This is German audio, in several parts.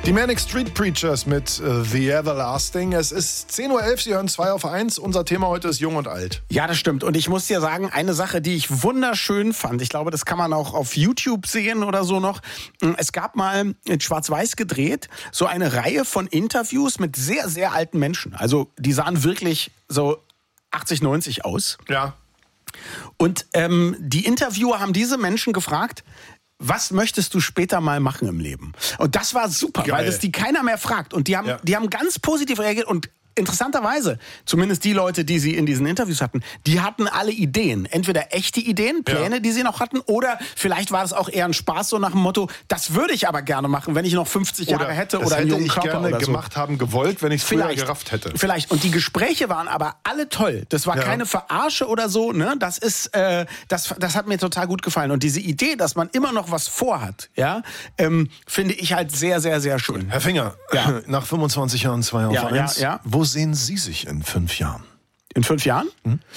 Die Manic Street Preachers mit The Everlasting. Es ist 10.11 Uhr, Sie hören 2 auf 1. Unser Thema heute ist Jung und Alt. Ja, das stimmt. Und ich muss dir sagen, eine Sache, die ich wunderschön fand, ich glaube, das kann man auch auf YouTube sehen oder so noch. Es gab mal in Schwarz-Weiß gedreht, so eine Reihe von Interviews mit sehr, sehr alten Menschen. Also die sahen wirklich so 80, 90 aus. Ja. Und die Interviewer haben diese Menschen gefragt, was möchtest du später mal machen im Leben? Und das war super, Geil. weil das die keiner mehr fragt. Und die haben ganz positiv reagiert und interessanterweise, zumindest die Leute, die sie in diesen Interviews hatten, die hatten alle Ideen. Entweder echte Ideen, Pläne, die sie noch hatten, oder vielleicht war das auch eher ein Spaß, so nach dem Motto, das würde ich aber gerne machen, wenn ich noch 50 Jahre hätte oder einen jungen Körper gerne oder so. gemacht haben gewollt, wenn ich es früher gerafft hätte. Vielleicht. Und die Gespräche waren aber alle toll. Das war keine Verarsche oder so. Ne? Das ist, das hat mir total gut gefallen. Und diese Idee, dass man immer noch was vorhat, finde ich halt sehr, sehr, sehr schön. Herr Finger, nach 25 Jahren 2 auf 1, wo sehen Sie sich in 5 Jahren? In 5 Jahren?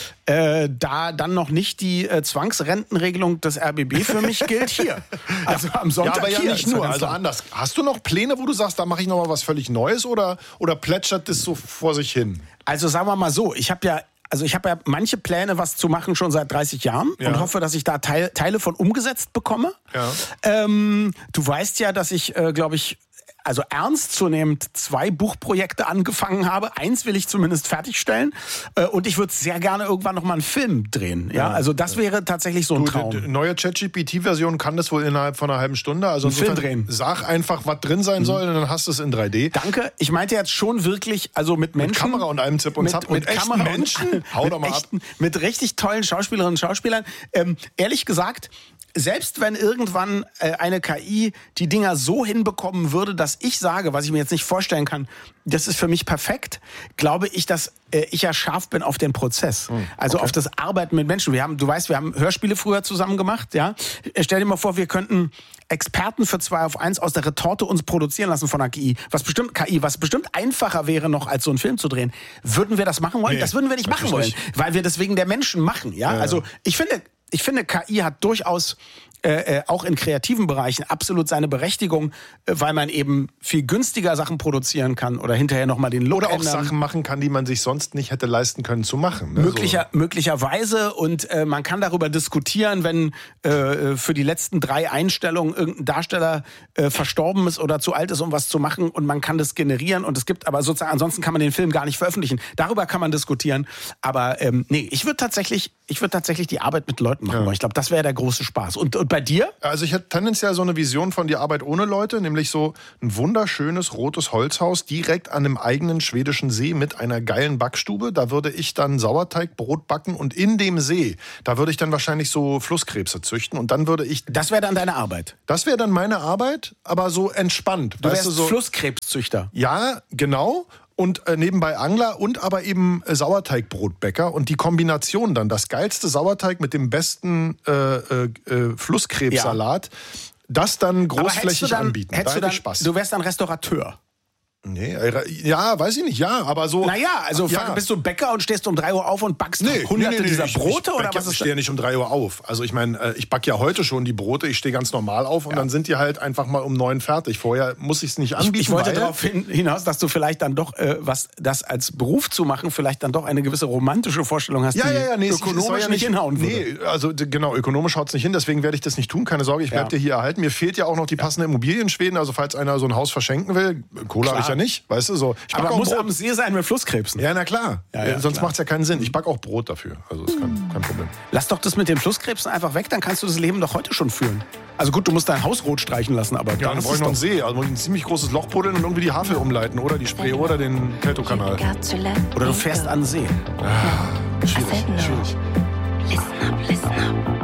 Da dann noch nicht die Zwangsrentenregelung des RBB für mich gilt, hier. Also am Sonntag aber ja hier. nicht nur, also anders. Hast du noch Pläne, wo du sagst, da mache ich noch mal was völlig Neues oder plätschert das so vor sich hin? Also sagen wir mal so, ich habe ja manche Pläne, was zu machen, schon seit 30 Jahren und hoffe, dass ich da Teile von umgesetzt bekomme. Ja. Du weißt ja, dass ich, glaube ich, also ernstzunehmend 2 Buchprojekte angefangen habe. 1 will ich zumindest fertigstellen. Und ich würde sehr gerne irgendwann noch mal einen Film drehen. Ja, also das wäre tatsächlich so ein Traum. Die neue ChatGPT-Version kann das wohl innerhalb von einer halben Stunde. Also einen Film drehen. Sag einfach, was drin sein soll, und dann hast du es in 3D. Danke. Ich meinte jetzt schon wirklich, also mit Menschen. Mit Kamera und allem Zip und Zap. Mit echten Kamera Menschen. Hau doch mal ab. Mit richtig tollen Schauspielerinnen und Schauspielern. Ehrlich gesagt, selbst wenn irgendwann eine KI die Dinger so hinbekommen würde, dass ich sage, was ich mir jetzt nicht vorstellen kann, das ist für mich perfekt, glaube ich, dass ich ja scharf bin auf den Prozess. Also auf das Arbeiten mit Menschen. Wir haben Hörspiele früher zusammen gemacht. Ja? Stell dir mal vor, wir könnten Experten für 2 auf 1 aus der Retorte uns produzieren lassen von einer KI. Was bestimmt einfacher wäre noch, als so einen Film zu drehen. Würden wir das machen wollen? Nee, das würden wir nicht machen wollen, weil wir das wegen der Menschen machen. Ja? Also ich finde, KI hat durchaus auch in kreativen Bereichen absolut seine Berechtigung, weil man eben viel günstiger Sachen produzieren kann oder hinterher nochmal den Look ändern. Oder auch Sachen machen kann, die man sich sonst nicht hätte leisten können zu machen. Ne? Möglicherweise, und man kann darüber diskutieren, wenn für die letzten 3 Einstellungen irgendein Darsteller verstorben ist oder zu alt ist, um was zu machen, und man kann das generieren, und es gibt aber sozusagen, ansonsten kann man den Film gar nicht veröffentlichen. Darüber kann man diskutieren, aber ich würde tatsächlich die Arbeit mit Leuten machen wollen. Ich glaube, das wäre der große Spaß. Und bei dir? Also ich hätte tendenziell so eine Vision von die Arbeit ohne Leute, nämlich so ein wunderschönes rotes Holzhaus direkt an einem eigenen schwedischen See mit einer geilen Backstube. Da würde ich dann Sauerteigbrot backen, und in dem See, da würde ich dann wahrscheinlich so Flusskrebse züchten, und dann würde ich... Das wäre dann deine Arbeit? Das wäre dann meine Arbeit, aber so entspannt. Du wärst Flusskrebszüchter? Ja, genau. Und nebenbei Angler und aber eben Sauerteigbrotbäcker. Und die Kombination dann, das geilste Sauerteig mit dem besten Flusskrebssalat, das dann großflächig anbieten. Da hätte ich Spaß. Du wärst dann Restaurateur. Nee, ja, weiß ich nicht, also... Naja, also bist du Bäcker und stehst um 3 Uhr auf und backst hunderte dieser Brote, oder was ist das? Ich stehe ja nicht um 3 Uhr auf. Also ich meine, ich backe ja heute schon die Brote, ich stehe ganz normal auf, und dann sind die halt einfach mal um 9 fertig. Vorher muss ich es nicht anbieten. Ich wollte darauf hinaus, dass du vielleicht dann doch, das als Beruf zu machen, vielleicht dann doch eine gewisse romantische Vorstellung hast, die ökonomisch nicht hinhauen würde. Nee, also genau, ökonomisch haut es nicht hin, deswegen werde ich das nicht tun, keine Sorge, ich bleibe dir hier erhalten. Mir fehlt ja auch noch die passende Immobilie in Schweden, also falls einer so ein Haus verschenken will, Kohle habe ich ja nicht, weißt du, so. Aber muss am See sein mit Flusskrebsen. Ja, na klar. Sonst macht es ja keinen Sinn. Ich backe auch Brot dafür, also ist kein Problem. Lass doch das mit den Flusskrebsen einfach weg, dann kannst du das Leben doch heute schon führen. Also gut, du musst dein Haus rot streichen lassen, aber dann brauche ich noch einen See, also ein ziemlich großes Loch buddeln und irgendwie die Havel umleiten oder die Spree oder den Keltokanal. Oder du fährst an den See. Schwierig. Listen up, listen up.